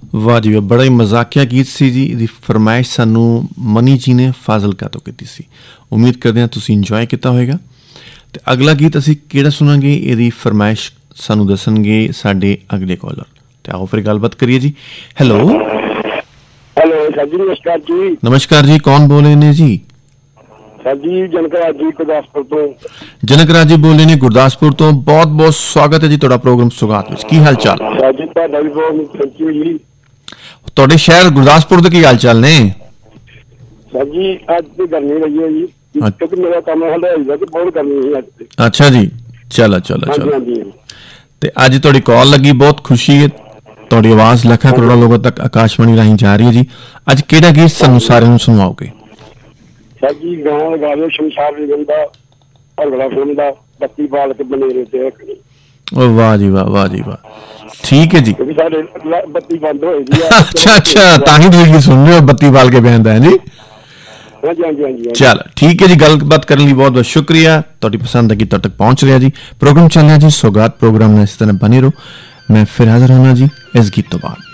ਵਾਹ ਜੀ ਵਾਹ, ਬੜਾ ਹੀ ਮਜ਼ਾਕੀਆ ਗੀਤ ਸੀ ਜੀ। ਇਹਦੀ ਫਰਮਾਇਸ਼ ਸਾਨੂੰ ਮਨੀ ਜੀ ਨੇ ਫਾਜ਼ਿਲਕਾ ਤੋਂ ਕੀਤੀ ਸੀ। ਉਮੀਦ ਕਰਦੇ ਹਾਂ ਤੁਸੀਂ ਇੰਜੋਏ ਕੀਤਾ ਹੋਏਗਾ। ਤੇ ਅਗਲਾ ਗੀਤ ਅਸੀਂ ਕਿਹੜਾ ਸੁਣਾਂਗੇ, ਇਹਦੀ ਫਰਮਾਇਸ਼ ਸਾਨੂੰ ਦੱਸਣਗੇ ਸਾਡੇ ਅਗਲੇ ਕਾਲਰ। ਤੇ ਆਓ ਫਿਰ ਗੱਲਬਾਤ ਕਰੀਏ ਜੀ। ਹੈਲੋ ਸਰ ਜੀ, ਨਮਸਕਾਰ ਜੀ। ਨਮਸਕਾਰ ਜੀ, ਕੌਣ ਬੋਲ ਰਹੇ ਨੇ ਜੀ? ਸਰ ਜੀ, ਜਨਕਰਾਜ ਜੀ ਗੁਰਦਾਸਪੁਰ ਤੋਂ। ਜਨਕਰਾਜ ਜੀ ਬੋਲ ਰਹੇ ਨੇ ਗੁਰਦਾਸਪੁਰ ਤੋਂ। ਬਹੁਤ ਬਹੁਤ ਸਵਾਗਤ ਹੈ ਜੀ ਤੁਹਾਡਾ ਪ੍ਰੋਗਰਾਮ ਸੁਗਾਤ ਵਿੱਚ। ਕੀ ਹਾਲ ਚਾਲ? ਸਰ ਜੀ ਤੁਹਾਡਾ ਵੀ ਬਹੁਤ ਥੈਂਕ ਯੂ ਜੀ। ਤੁਹਾਡੇ ਸ਼ਹਿਰ ਗੁਰਦਾਸਪੁਰ ਦੇ ਕੀ ਹਾਲ ਚਾਲ ਨੇ? ਸਰ ਜੀ ਅੱਜ ਤੇ ਗਰਮੀ ਰਹੀ ਹੈ ਜੀ, ਕਿਉਂਕਿ ਮੇਰਾ ਕੰਮ ਹਲਵਾਈ ਦਾ ਤੇ ਬਹੁਤ ਗਰਮੀ ਸੀ ਅੱਜ ਤੇ। ਅੱਛਾ ਜੀ, ਚਲੋ ਚਲੋ ਹਾਂਜੀ ਚਲੋ। ਹਾਂਜੀ। ਤੇ ਅੱਜ ਤੁਹਾਡੀ ਕਾਲ ਲੱਗੀ, ਬਹੁਤ ਖੁਸ਼ੀ ਹੈ। ਤੁਹਾਡੀ ਆਵਾਜ਼ ਲੱਖਾਂ ਕਰੋੜਾਂ ਲੋਕਾਂ ਤੱਕ ਆਕਾਸ਼ਵਾਣੀ ਰਾਹੀਂ ਜਾ ਰਹੀ ਹੈ ਜੀ। ਅੱਜ ਕਿਹੜਾ ਗੀਤ ਸਾਨੂੰ ਸਾਰਿਆਂ ਨੂੰ ਸੁਣਵਾਓਗੇ? ਸਰ ਜੀ ਗਾਣਾ ਲਗਾ ਦਿਓ ਸ਼ਮਸ਼ਾਰ ਨਿਗਮ ਦਾ, ਭੰਗੜਾ ਫਿਲਮ ਦਾ, ਬੱਤੀ ਬਾਲ ਕੇ ਬਨੇਰੇ ਤੇ ਰੱਖਣੀ। ਓ ਵਾਹ ਜੀ ਵਾਹ, ਵਾਹ ਜੀ ਵਾਹ। ਠੀਕ ਹੈ ਜੀ। ਕਿਉਂਕਿ ਸਾਡੇ ਬੱਤੀ ਬੰਦ ਹੋਈ ਦੀ ਆ। ਅੱਛਾ ਅੱਛਾ, ਤਾਂ ਹੀ ਤੁਸੀਂ ਸੁਣ ਰਹੇ ਹੋ ਬੱਤੀ ਬਾਲ ਕੇ ਬੈਂਦਾ ਹੈ ਜੀ। ਹਾਂਜੀ ਹਾਂਜੀ ਹਾਂਜੀ। ਚਲ ਠੀਕ ਹੈ ਜੀ, ਗੱਲਬਾਤ ਕਰਨ ਲਈ ਬਹੁਤ ਬਹੁਤ ਸ਼ੁਕਰੀਆ। ਤੁਹਾਡੀ ਪਸੰਦ ਦਾ ਗੀਤ ਤੁਹਾਡੇ ਤੱਕ ਪਹੁੰਚ ਰਿਹਾ ਜੀ। ਪ੍ਰੋਗਰਾਮ ਚੱਲ ਰਿਹਾ ਜੀ ਸੌਗਾਤ ਪ੍ਰੋਗਰਾਮ ਨਾਲ। ਇਸ ਤਰ੍ਹਾਂ ਬਣੇ ਰਹੋ। ਮੈਂ ਫਿਰ ਹਾਜ਼ਰ ਹੋਣਾ ਜੀ ਇਸ ਗੀਤ ਤੋਂ ਬਾਅਦ।